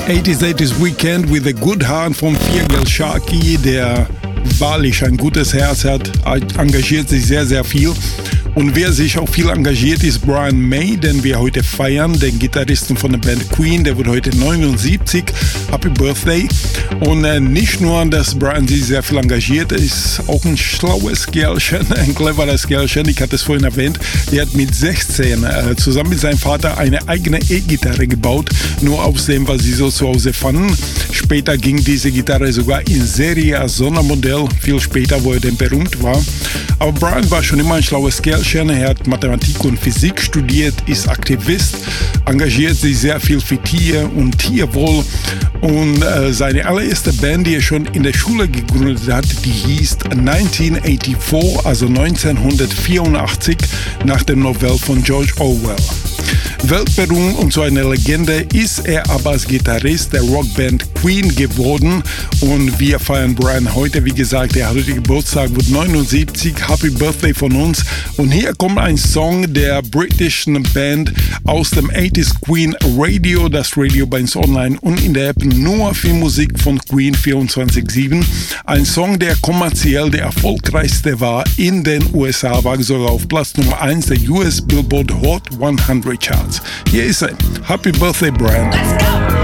80s Weekend with a Good Heart von Feargal Sharkey, der wahrlich ein gutes Herz hat, engagiert sich sehr, sehr viel. Und wer sich auch viel engagiert, ist Brian May, den wir heute feiern, den Gitarristen von der Band Queen, der wird heute 79. Happy Birthday. Und nicht nur, dass Brian sich sehr viel engagiert, ist auch ein schlaues Kerlchen, ein cleveres Kerlchen. Ich hatte es vorhin erwähnt, der hat mit 16 zusammen mit seinem Vater eine eigene E-Gitarre gebaut, nur aus dem, was sie so zu Hause fanden. Später ging diese Gitarre sogar in Serie als Sondermodell, viel später, wo er dann berühmt war. Aber Brian war schon immer ein schlaues Kerlchen. Er hat Mathematik und Physik studiert, ist Aktivist, engagiert sich sehr viel für Tier und Tierwohl. Und seine allererste Band, die er schon in der Schule gegründet hat, die hieß 1984, also 1984, nach der Novelle von George Orwell. Weltberühmt und so eine Legende ist er aber als Gitarrist der Rockband Queen geworden. Und wir feiern Brian heute, wie gesagt, er hat heute Geburtstag, wird 79, Happy Birthday von uns. Und hier kommt ein Song der britischen Band aus dem 80s Queen Radio, das Radio bei uns online und in der App nur für Musik von Queen 24/7. Ein Song, der kommerziell der erfolgreichste war in den USA, war sogar auf Platz Nummer 1 der US Billboard Hot 100 Charts. Hier ist er. Happy Birthday, Brian. Let's go!